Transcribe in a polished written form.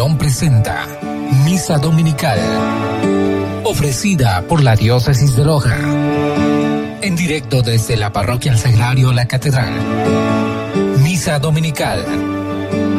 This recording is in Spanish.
presenta Misa Dominical, ofrecida por la Diócesis de Loja, en directo desde la Parroquia El Sagrario La Catedral. Misa Dominical,